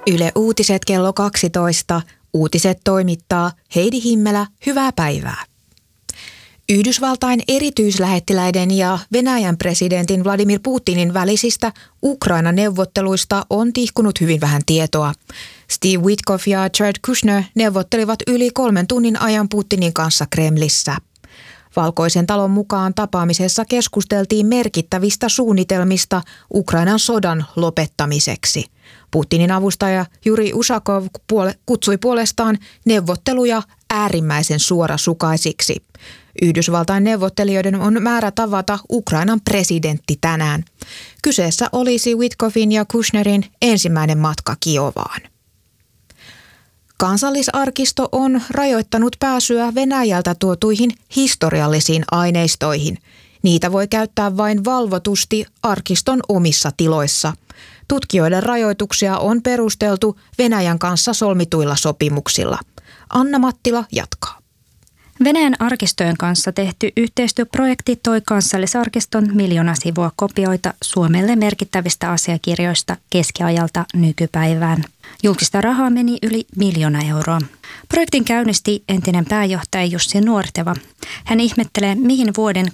Yle Uutiset kello 12. Uutiset toimittaa Heidi Himmelä. Hyvää päivää. Yhdysvaltain erityislähettiläiden ja Venäjän presidentin Vladimir Putinin välisistä Ukraina-neuvotteluista on tihkunut hyvin vähän tietoa. Steve Witkoff ja Jared Kushner neuvottelivat yli 3 tunnin ajan Putinin kanssa Kremlissä. Valkoisen talon mukaan tapaamisessa keskusteltiin merkittävistä suunnitelmista Ukrainan sodan lopettamiseksi. Putinin avustaja Juri Ushakov kutsui puolestaan neuvotteluja äärimmäisen suorasukaisiksi. Yhdysvaltain neuvottelijoiden on määrä tavata Ukrainan presidentti tänään. Kyseessä olisi Witkoffin ja Kushnerin ensimmäinen matka Kiovaan. Kansallisarkisto on rajoittanut pääsyä Venäjältä tuotuihin historiallisiin aineistoihin. Niitä voi käyttää vain valvotusti arkiston omissa tiloissa. Tutkijoiden rajoituksia on perusteltu Venäjän kanssa solmituilla sopimuksilla. Anna Mattila jatkaa. Venäjän arkistojen kanssa tehty yhteistyöprojekti toi Kansallisarkiston 1 000 000 sivua kopioita Suomelle merkittävistä asiakirjoista keskiajalta nykypäivään. Julkista rahaa meni yli 1 miljoona euroa. Projektin käynnisti entinen pääjohtaja Jussi Nuorteva. Hän ihmettelee, mihin vuoden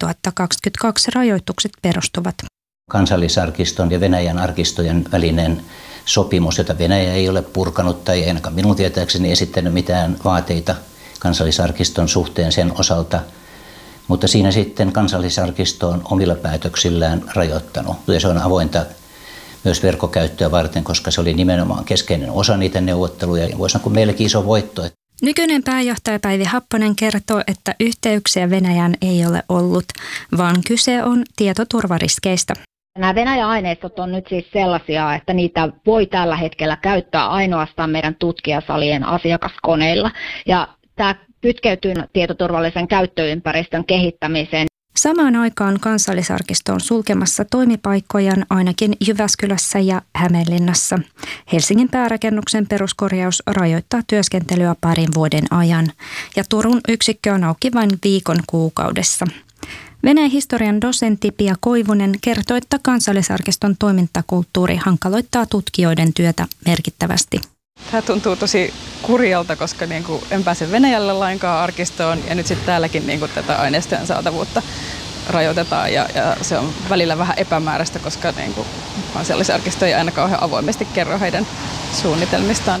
2022 rajoitukset perustuvat. Kansallisarkiston ja Venäjän arkistojen välinen sopimus, jota Venäjä ei ole purkanut tai ei ainakaan minun tietääkseni esittänyt mitään vaateita Kansallisarkiston suhteen sen osalta, mutta siinä sitten Kansallisarkisto on omilla päätöksillään rajoittanut. Ja se on avointa myös verkkokäyttöä varten, koska se oli nimenomaan keskeinen osa niitä neuvotteluja ja voisi sanoa kuin meillekin iso voitto. Nykyinen pääjohtaja Päivi Happonen kertoo, että yhteyksiä Venäjään ei ole ollut, vaan kyse on tietoturvariskeistä. Nämä Venäjän aineistot on nyt siis sellaisia, että niitä voi tällä hetkellä käyttää ainoastaan meidän tutkijasalien asiakaskoneilla. Ja tämä kytkeytyy tietoturvallisen käyttöympäristön kehittämiseen. Samaan aikaan Kansallisarkisto on sulkemassa toimipaikkojaan ainakin Jyväskylässä ja Hämeenlinnassa. Helsingin päärakennuksen peruskorjaus rajoittaa työskentelyä 2 vuoden ajan ja Turun yksikkö on auki vain viikon kuukaudessa. Venäjän historian dosentti Pia Koivunen kertoi, että Kansallisarkiston toimintakulttuuri hankaloittaa tutkijoiden työtä merkittävästi. Tämä tuntuu tosi kurjalta, koska en pääse Venäjälle lainkaan arkistoon ja nyt sitten täälläkin tätä aineistojen saatavuutta rajoitetaan ja se on välillä vähän epämääräistä, koska Kansallisarkisto ei aina kauhean avoimesti kerro heidän suunnitelmistaan.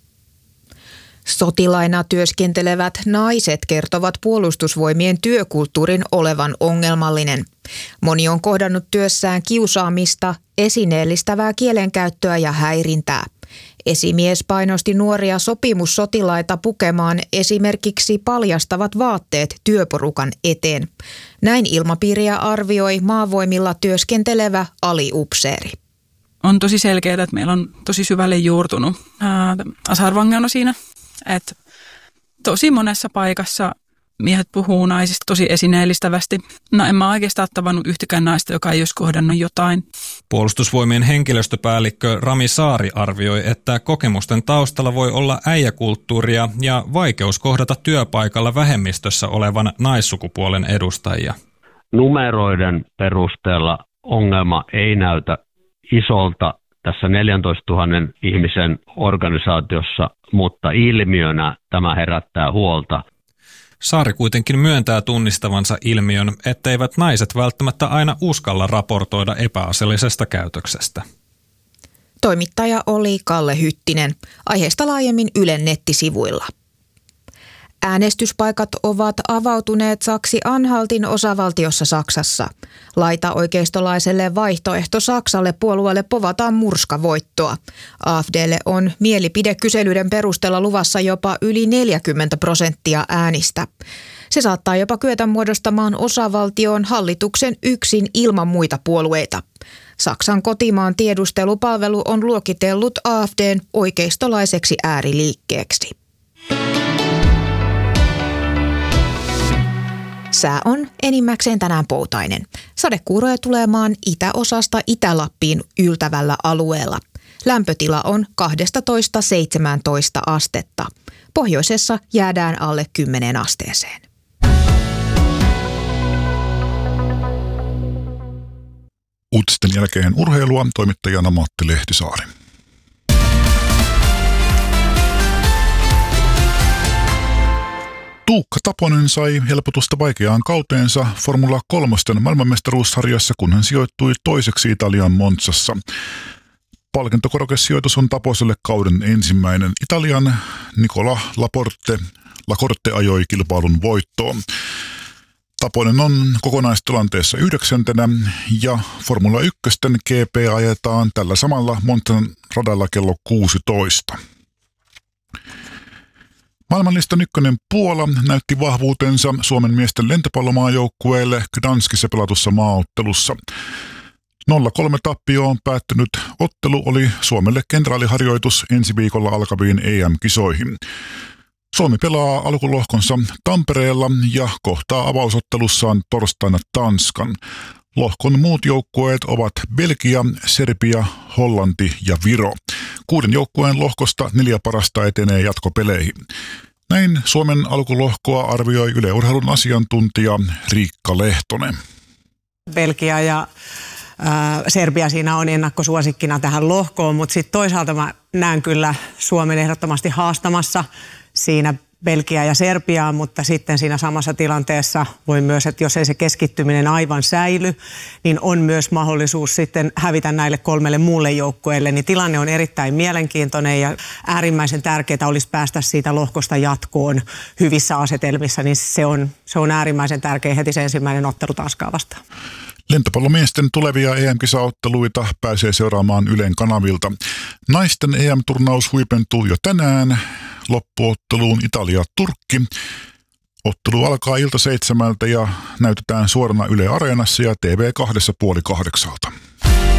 Sotilaina työskentelevät naiset kertovat Puolustusvoimien työkulttuurin olevan ongelmallinen. Moni on kohdannut työssään kiusaamista, esineellistävää kielenkäyttöä ja häirintää. Esimies painosti nuoria sopimussotilaita pukemaan esimerkiksi paljastavat vaatteet työporukan eteen. Näin ilmapiiriä arvioi maavoimilla työskentelevä aliupseeri. On tosi selkeää, että meillä on tosi syvälle juurtunut tasa-arvo-ongelma siinä, että tosi monessa paikassa miehet puhuu naisista tosi esineellistävästi. No en mä oikeastaan tavannut yhtäkään naista, joka ei olisi kohdannut jotain. Puolustusvoimien henkilöstöpäällikkö Rami Saari arvioi, että kokemusten taustalla voi olla äijäkulttuuria ja vaikeus kohdata työpaikalla vähemmistössä olevan naissukupuolen edustajia. Numeroiden perusteella ongelma ei näytä isolta tässä 14 000 ihmisen organisaatiossa, mutta ilmiönä tämä herättää huolta. Saari kuitenkin myöntää tunnistavansa ilmiön, etteivät naiset välttämättä aina uskalla raportoida epäasiallisesta käytöksestä. Toimittaja oli Kalle Hyttinen. Aiheesta laajemmin Ylen nettisivuilla. Äänestyspaikat ovat avautuneet Saksi-Anhaltin osavaltiossa Saksassa. Laitaoikeistolaiselle Vaihtoehto Saksalle puolueelle povataan murskavoittoa. AfDlle on mielipidekyselyiden perusteella luvassa jopa yli 40% äänistä. Se saattaa jopa kyetä muodostamaan osavaltion hallituksen yksin ilman muita puolueita. Saksan kotimaan tiedustelupalvelu on luokitellut AfDn oikeistolaiseksi ääriliikkeeksi. Sää on enimmäkseen tänään poutainen. Sadekuuroja tulemaan itäosasta Itä-Lappiin yltävällä alueella. Lämpötila on 12-17 astetta. Pohjoisessa jäädään alle 10 asteeseen. Uutisten jälkeen urheilua, toimittajana Matti Lehtisaari. Tuukka Taponen sai helpotusta vaikeaan kauteensa Formula 3 maailmanmestaruussarjassa, kun hän sijoittui toiseksi Italian Monzassa. Palkintokorokesijoitus on Taposelle kauden ensimmäinen. Italian Nicola Lacorte ajoi kilpailun voittoon. Taponen on kokonaistilanteessa 9. ja Formula 1 GP ajetaan tällä samalla Monzan radalla kello 16. Maailmanlistan 1 Puola näytti vahvuutensa Suomen miesten lentopallomaajoukkueelle Gdanskissa pelatussa maaottelussa. 0-3 tappioon päättynyt ottelu oli Suomelle kenraaliharjoitus ensi viikolla alkaviin EM-kisoihin. Suomi pelaa alkulohkonsa Tampereella ja kohtaa avausottelussaan torstaina Tanskan. Lohkon muut joukkueet ovat Belgia, Serbia, Hollanti ja Viro. 6 joukkueen lohkosta 4 parasta etenee jatkopeleihin. Näin Suomen alkulohkoa arvioi Yle Urheilun asiantuntija Riikka Lehtonen. Belgia ja Serbia siinä on ennakkosuosikkina tähän lohkoon, mutta sitten toisaalta mä näen kyllä Suomen ehdottomasti haastamassa siinä Belgia ja Serbiaa, mutta sitten siinä samassa tilanteessa voi myös, että jos ei se keskittyminen aivan säily, niin on myös mahdollisuus sitten hävitä näille 3 muulle joukkueelle. Niin tilanne on erittäin mielenkiintoinen ja äärimmäisen tärkeää olisi päästä siitä lohkosta jatkoon hyvissä asetelmissa, niin se on äärimmäisen tärkeä heti se ensimmäinen ottelu Tanskaa vastaan. Lentopallomiesten tulevia EM-kisaotteluita pääsee seuraamaan Ylen kanavilta. Naisten EM-turnaus huipentuu jo tänään loppuotteluun Italia-Turkki. Ottelu alkaa ilta 7 ja näytetään suorana Yle Areenassa ja TV2 7:30.